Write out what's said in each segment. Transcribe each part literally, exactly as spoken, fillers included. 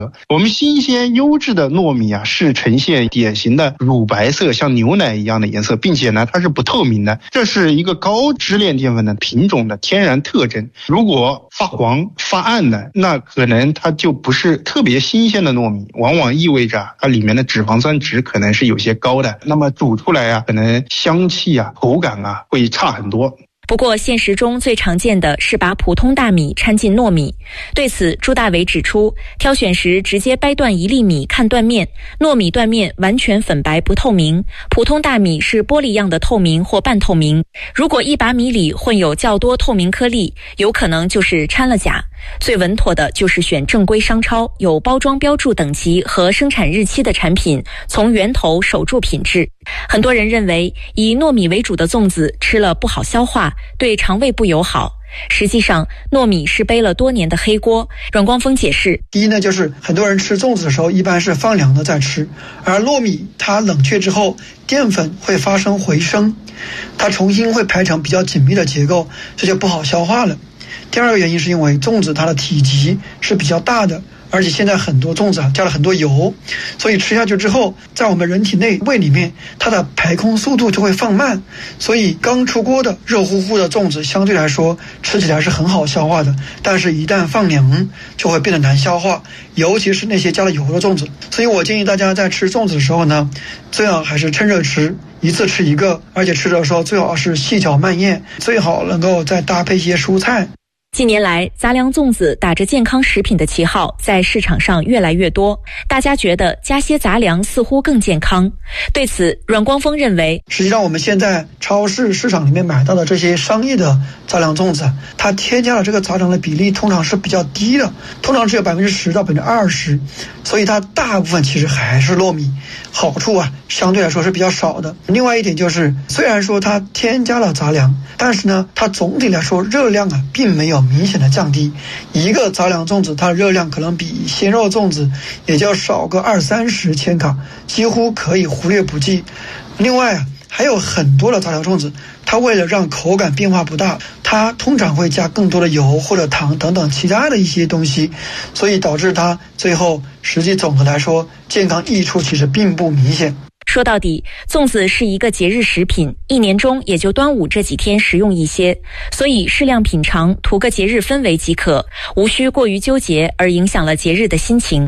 我们新鲜优质的糯米啊，是呈现典型的乳白色，像牛奶一样的颜色，并且呢，它是不透明的。这是一个高支链淀粉的品种的天然特征。如果发黄发暗的，那可能它就不是特别新鲜的糯米，往往意味着它里面的脂肪酸值可能是有些高的。那么煮出来啊，可能香气啊、口感啊会差很多。 不过现实中最常见的是把普通大米掺进糯米。对此，朱大伟指出，挑选时直接掰断一粒米看断面，糯米断面完全粉白不透明，普通大米是玻璃样的透明或半透明。如果一把米里混有较多透明颗粒，有可能就是掺了钾。最稳妥的就是选正规商超，有包装标注等级和生产日期的产品，从源头守住品质。很多人认为以糯米为主的粽子吃了不好消化，对肠胃不友好。实际上，糯米是背了多年的黑锅。阮光峰解释， 第一呢，就是很多人吃粽子的时候一般是放凉的再吃，而糯米它冷却之后，淀粉会发生回升，它重新会排成比较紧密的结构，这就不好消化了。第二个原因是因为粽子它的体积是比较大的，而且现在很多粽子啊加了很多油，所以吃下去之后，在我们人体内胃里面，它的排空速度就会放慢，所以刚出锅的热乎乎的粽子相对来说吃起来是很好消化的，但是一旦放凉就会变得难消化，尤其是那些加了油的粽子。所以我建议大家在吃粽子的时候呢，最好还是趁热吃，一次吃一个，而且吃的时候最好是细嚼慢咽，最好能够再搭配一些蔬菜。 近年来，杂粮粽子打着健康食品的旗号在市场上越来越多，大家觉得加些杂粮似乎更健康。对此，阮光峰认为， 实际上我们现在超市市场里面买到的这些商业的杂粮粽子，它添加了这个杂粮的比例通常是比较低的，通常只有百分之十到百分之二十，所以它大部分其实还是糯米，好处啊相对来说是比较少的。另外一点就是，虽然说它添加了杂粮，但是呢，它总体来说热量啊并没有明显的降低。一个杂粮粽子它的热量可能比鲜肉粽子也就少个二三十千卡，几乎可以忽略不计。另外啊，还有很多的杂粮粽子，它为了让口感变化不大，它通常会加更多的油或者糖等等其他的一些东西，所以导致它最后实际总的来说健康益处其实并不明显。 说到底，粽子是一个节日食品，一年中也就端午这几天食用一些，所以适量品尝，图个节日氛围即可，无需过于纠结而影响了节日的心情。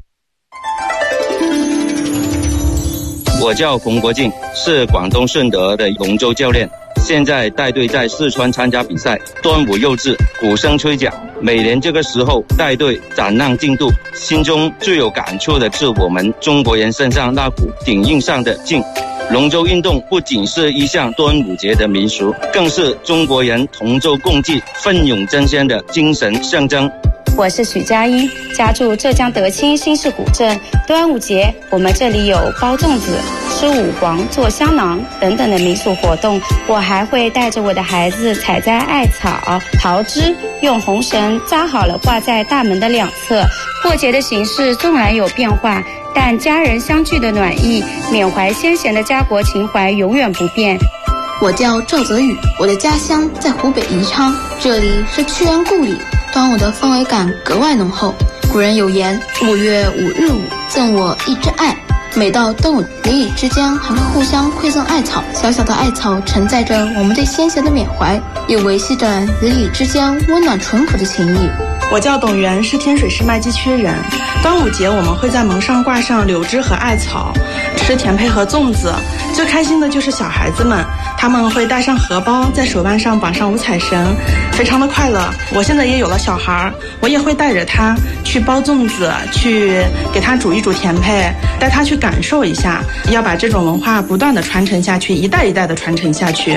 我叫龚国敬，是广东顺德的龙舟教练，现在带队在四川参加比赛。端午又至，鼓声吹角，每年这个时候带队展望进度，心中最有感触的是我们中国人身上那股顶硬上的劲。龙舟运动不仅是一项端午节的民俗，更是中国人同舟共济、奋勇争先的精神象征。 我是许佳音，家住浙江德清新市古镇。端午节我们这里有包粽子、吃五黄、做香囊等等的民俗活动。我还会带着我的孩子采摘艾草、桃枝，用红绳扎好了挂在大门的两侧。过节的形式纵然有变化，但家人相聚的暖意、缅怀先贤的家国情怀永远不变。 我叫赵泽宇，我的家乡在湖北宜昌，这里是屈原故里，端午的氛围感格外浓厚。古人有言，五月五日午，赠我一枝艾。每到端午，邻里之间还会互相馈赠艾草，小小的艾草承载着我们对先贤的缅怀，也维系着邻里之间温暖淳朴的情谊。 我叫董源，是天水市麦积区人。端午节我们会在门上挂上柳枝和艾草，吃甜配和粽子。最开心的就是小孩子们，他们会带上荷包，在手腕上绑上五彩绳，非常的快乐。我现在也有了小孩，我也会带着他去包粽子，去给他煮一煮甜配，带他去感受一下，要把这种文化不断的传承下去，一代一代的传承下去。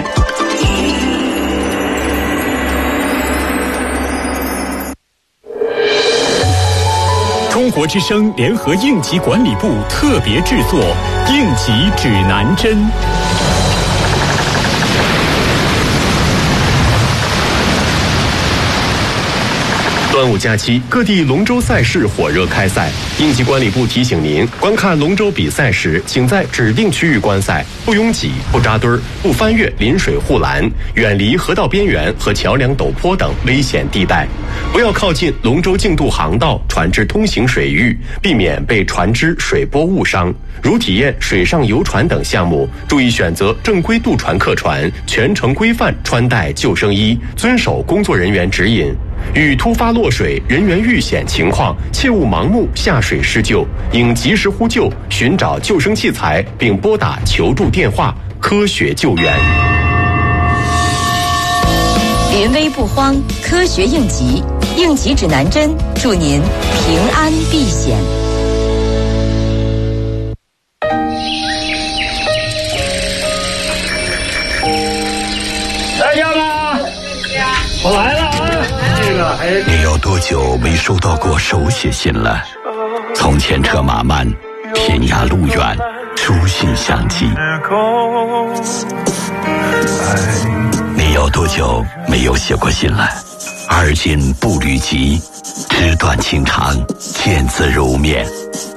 中国之声联合应急管理部特别制作《应急指南针》。 端午假期，各地龙舟赛事火热开赛。应急管理部提醒您，观看龙舟比赛时，请在指定区域观赛，不拥挤、不扎堆儿、不翻越临水护栏，远离河道边缘和桥梁陡坡等危险地带，不要靠近龙舟竞渡航道、船只通行水域，避免被船只水波误伤。如体验水上游船等项目，注意选择正规渡船客船，全程规范穿戴救生衣，遵守工作人员指引。遇突发落水、人员遇险情况，切勿盲目下水施救，应及时呼救，寻找救生器材，并拨打求助电话，科学救援。 临危不慌，科学应急，应急指南针，祝您平安避险。 在家吗？我来了啊！这个还你有多久没收到过手写信了？从前车马慢，天涯路远，书信相寄。你有多久没有写过信了？而今步履急，纸短情长，见字如面。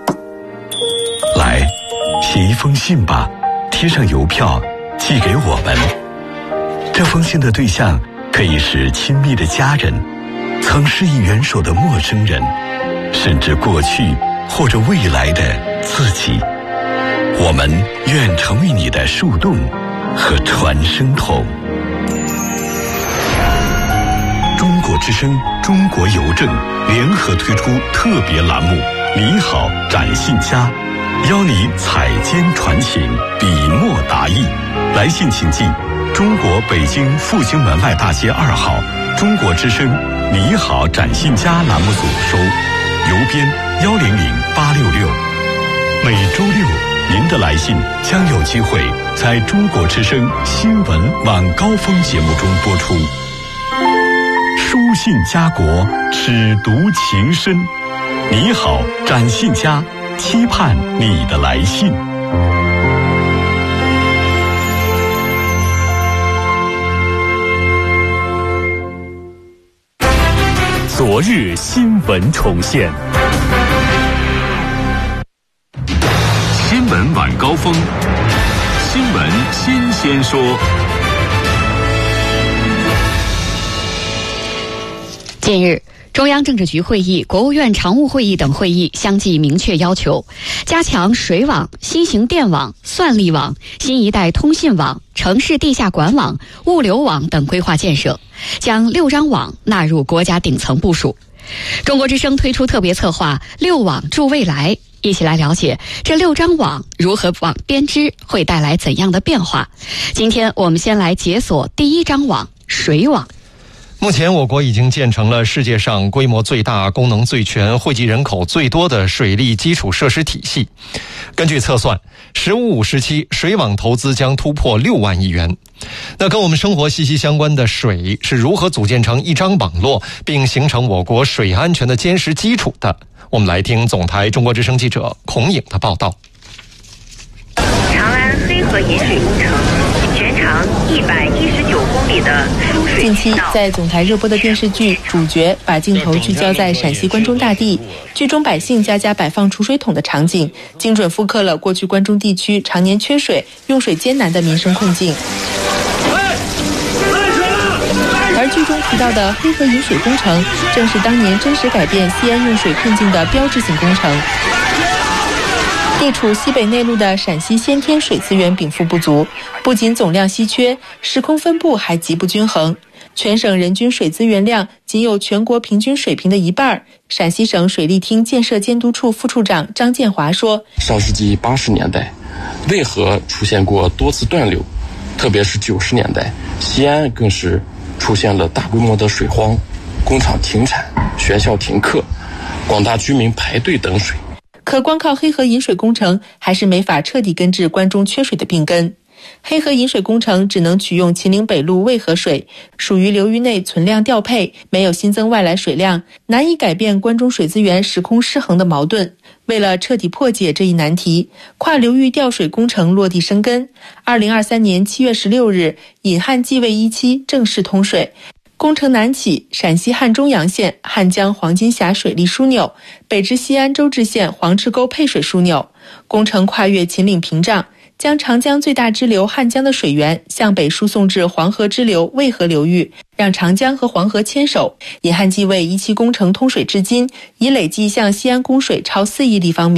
来，写一封信吧，贴上邮票，寄给我们。这封信的对象可以是亲密的家人，曾施以援手的陌生人，甚至过去或者未来的自己。我们愿成为你的树洞和传声筒。中国之声、中国邮政联合推出特别栏目“你好，展信佳”，邀你采笺传情，笔墨达意。来信请寄中国北京复兴门外大街二号中国之声“你好，展信佳”栏目组收，邮编幺零零八六六。每周六，您的来信将有机会在中国之声新闻晚高峰节目中播出。书信家国，尺读情深。你好，展信佳，期盼你的来信。 昨日新闻重现， 新闻晚高峰，新闻新鲜说。 近日，中央政治局会议、国务院常务会议等会议相继明确要求，加强水网、新型电网、算力网、新一代通信网、城市地下管网、物流网等规划建设，将六张网纳入国家顶层部署。中国之声推出特别策划“六网助未来”，一起来了解这六张网如何网编织，会带来怎样的变化。今天我们先来解锁第一张网——水网。 目前我国已经建成了世界上规模最大、功能最全、惠及人口最多的水利基础设施体系。根据测算，十五五时期水网投资将突破六万亿元。那跟我们生活息息相关的水是如何组建成一张网络，并形成我国水安全的坚实基础的？我们来听总台中国之声记者孔颖的报道。 长安黑河引水工程全长一百一十九公里的输水。 近期在总台热播的电视剧《主角》把镜头聚焦在陕西关中大地，剧中百姓家家摆放储水桶的场景，精准复刻了过去关中地区常年缺水、用水艰难的民生困境。而剧中提到的黑河引水工程，正是当年真实改变西安用水困境的标志性工程。地处西北内陆的陕西先天水资源禀赋不足，不仅总量稀缺，时空分布还极不均衡。全省人均水资源量仅有全国平均水平的一半。陕西省水利厅建设监督处副处长张建华说： 上世纪八十年代，渭河出现过多次断流，特别是九十年代，西安更是出现了大规模的水荒，工厂停产，学校停课，广大居民排队等水。 可光靠黑河引水工程还是没法彻底根治关中缺水的病根。黑河引水工程只能取用秦岭北路渭河水，属于流域内存量调配，没有新增外来水量，难以改变关中水资源时空失衡的矛盾。为了彻底破解这一难题，跨流域调水工程落地生根。二零二三年七月十六日，引汉济渭一期正式通水。 工程南起，陕西汉中阳县汉江黄金峡水利枢纽，北至西安周至县黄池沟配水枢纽。工程跨越秦岭屏障，将长江最大支流汉江的水源向北输送至黄河支流渭河流域，让长江和黄河牵手。引汉济渭一期工程通水至今，已累计向西安供水超四亿立方米。